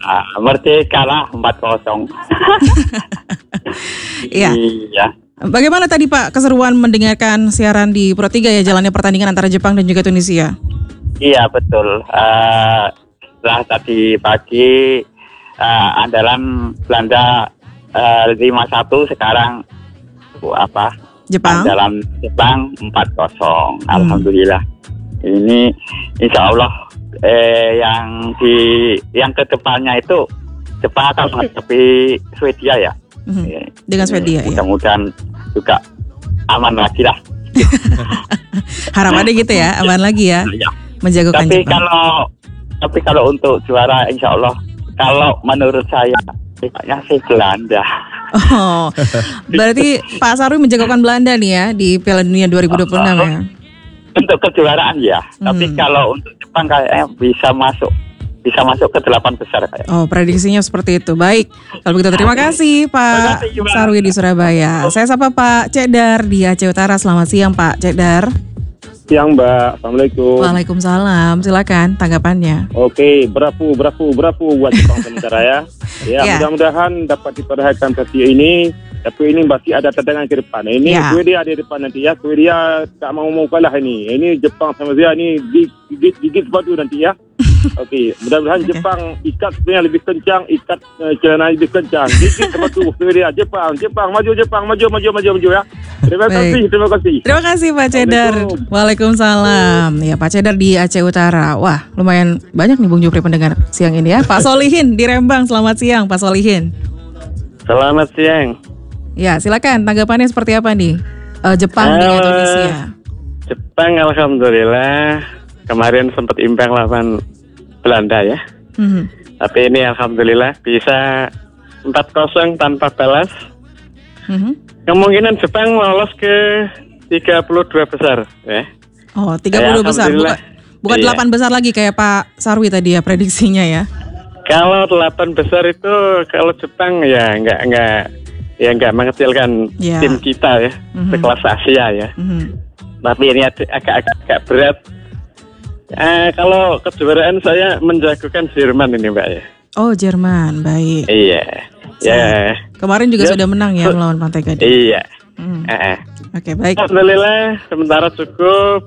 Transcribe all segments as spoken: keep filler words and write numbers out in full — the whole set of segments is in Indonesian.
merdeka lah empat kosong. Iya. Iya. Bagaimana tadi Pak keseruan mendengarkan siaran di Pro tiga ya, jalannya pertandingan antara Jepang dan juga Tunisia? Iya betul. Uh, setelah tadi pagi uh, andalan Belanda uh, lima satu, sekarang uh, apa? Jepang. Andalan Jepang empat kosong. Hmm. Alhamdulillah. Ini insya Allah eh, yang di yang kedepannya itu Jepang akan menghadapi Swedia ya. Hmm. Dengan Swedia. Mudah-mudahan ya. Juga aman lagi lah. Harapannya gitu ya, aman lagi ya. Ya. Menjagokan tapi Jepang. kalau tapi kalau untuk juara insya Allah, kalau menurut saya kayaknya sih Belanda. Oh, berarti Pak Sarwi menjagokan Belanda nih ya di Piala Dunia dua ribu dua puluh enam ya? Untuk kejuaraan ya, hmm. tapi kalau untuk Jepang kayaknya bisa masuk. Bisa masuk ke delapan besar kayak. Oh, prediksinya seperti itu. Baik. Kalau begitu terima kasih Pak terima kasih, Sarwi di Surabaya. Saya sapa Pak Cedar di Aceh Utara. Selamat siang Pak Cedar. Siang Mbak. Assalamualaikum. Waalaikumsalam. Silakan tanggapannya. Oke, berapu berapu berapu buat Jepang sementara ya. Ya, ya. Mudah-mudahan dapat diperhatikan sesi ini. Tapi ini masih ada tantangan ke depan. Ini ya. Swedia ada di depan nanti ya. Swedia tak mau mau kalah ini. Ini Jepang sama dia ini gigit gigit batu nanti ya. Okey, mudah-mudahan okay. Jepang ikat sebenarnya lebih kencang, ikat uh, celana lebih kencang. Gigit batu Swedia. Jepang, Jepang maju Jepang maju maju maju maju ya. Terima Baik. kasih, terima kasih. Terima kasih Pak Cedar. Waalaikumsalam. Ya Pak Cedar di Aceh Utara. Wah, lumayan banyak nih Bung Jupri pendengar siang ini ya. Pak Solihin di Rembang. Selamat siang Pak Solihin. Selamat siang. Ya, silakan tanggapannya seperti apa nih? Uh, Jepang uh, dengan Indonesia. Jepang alhamdulillah kemarin sempat imbang lawan Belanda ya. Mm-hmm. Tapi ini alhamdulillah bisa empat kosong tanpa balas. Mm-hmm. Kemungkinan Jepang lolos ke tiga puluh dua besar ya. Oh, tiga puluh dua besar. Bukan, bukan iya. delapan besar lagi kayak Pak Sarwi tadi ya prediksinya ya. Kalau delapan besar itu kalau Jepang ya enggak enggak ya nggak mengecilkan yeah. tim kita ya, mm-hmm. sekelas Asia ya. Mm-hmm. Tapi ini agak-agak berat. Eh, kalau kejuaraan saya menjagokan Jerman ini Mbak ya. Oh Jerman, baik. Iya. So, ya. Kemarin juga ya. Sudah menang ya melawan Pantai Gading. Iya. Mm. Eh. Oke okay, baik. Alhamdulillah sementara cukup.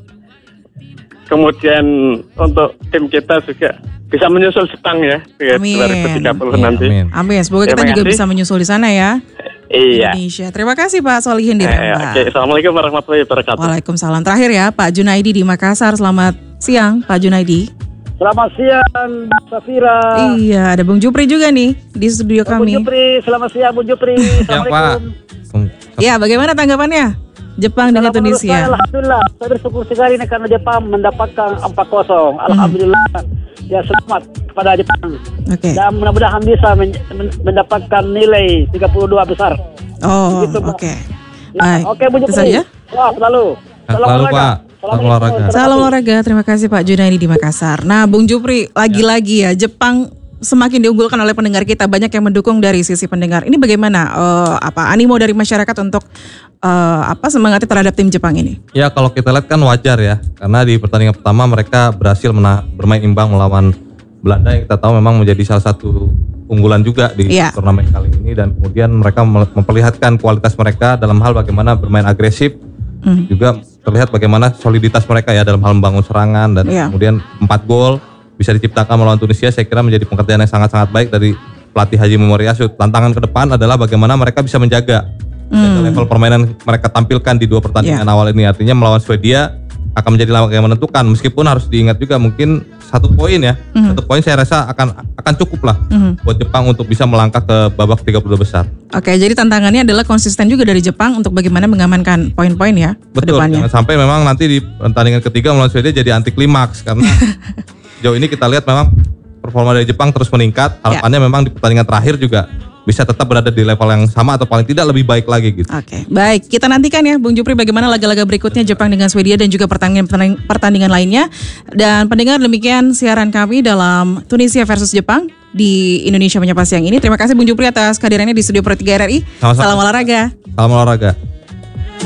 Kemudian untuk tim kita juga bisa menyusul Jepang ya Amin. dua ribu tiga puluh ya, nanti. Amin. Amin. Semoga kita juga bisa menyusul di sana ya. Iya. Indonesia. Terima kasih Pak Solihin di Rembang. Eh, Oke, Assalamualaikum warahmatullahi wabarakatuh. Waalaikumsalam. Terakhir ya Pak Junaidi di Makassar. Selamat siang Pak Junaidi. Selamat siang Mbak Safira. Iya, ada Bung Jupri juga nih di studio kami. Bung Jupri, selamat siang Bung Jupri. Assalamualaikum. Iya, bagaimana tanggapannya? Jepang dengan Tunisia. Saya, alhamdulillah, saya bersyukur sekali karena Jepang mendapatkan empat kosong. Alhamdulillah. Hmm. Ya selamat kepada Jepang. Okay. Dan mudah-mudahan bisa men- men- mendapatkan nilai tiga puluh dua besar. Oh, oke. Okay. Ya, oke, okay, Bu Jupri. Itu saja. Wah, selalu. Salam olahraga. Salam olahraga. Salam olahraga. Terima kasih Pak Junaidi di Makassar. Nah, Bung Jupri, lagi-lagi ya Jepang semakin diunggulkan oleh pendengar kita, banyak yang mendukung dari sisi pendengar. Ini bagaimana uh, apa animo dari masyarakat untuk uh, apa semangatnya terhadap tim Jepang ini? Ya kalau kita lihat kan wajar ya, karena di pertandingan pertama mereka berhasil mena- bermain imbang melawan Belanda yang kita tahu memang menjadi salah satu unggulan juga di yeah. turnamen kali ini, dan kemudian mereka memperlihatkan kualitas mereka dalam hal bagaimana bermain agresif, mm. juga terlihat bagaimana soliditas mereka ya dalam hal membangun serangan, dan yeah. kemudian empat gol bisa diciptakan melawan Tunisia. Saya kira menjadi pekerjaan yang sangat-sangat baik dari pelatih Haji Memoriasu. Tantangan ke depan adalah bagaimana mereka bisa menjaga, mm. menjaga level permainan mereka tampilkan di dua pertandingan yeah. awal ini. Artinya melawan Swedia akan menjadi lawan yang menentukan, meskipun harus diingat juga mungkin satu poin ya, mm-hmm. satu poin saya rasa akan akan cukup lah mm-hmm. buat Jepang untuk bisa melangkah ke babak tiga puluh dua besar. Oke, jadi tantangannya adalah konsisten juga dari Jepang untuk bagaimana mengamankan poin-poin ya. Betul, jangan sampai memang nanti di pertandingan ketiga melawan Swedia jadi anti klimaks, karena jauh ini kita lihat memang performa dari Jepang terus meningkat. Harapannya ya. memang di pertandingan terakhir juga bisa tetap berada di level yang sama atau paling tidak lebih baik lagi gitu. Oke, baik. Kita nantikan ya Bung Jupri bagaimana laga-laga berikutnya Jepang dengan Swedia dan juga pertandingan-pertandingan lainnya. Dan pendengar, demikian siaran kami dalam Tunisia versus Jepang di Indonesia Menyapa Siang ini. Terima kasih Bung Jupri atas kehadirannya di studio Pro tiga R R I. Sama-sama. Salam olahraga. Salam olahraga.